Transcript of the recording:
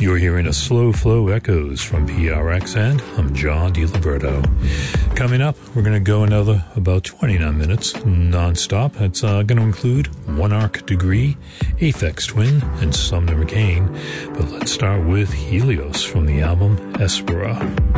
You're hearing a Slow Flow Echoes from PRX, and I'm John DiLiberto. Coming up, we're going to go another about 29 minutes non-stop. It's going to include One Arc Degree, Aphex Twin, and Sumner McCain. But let's start with Helios from the album Espera.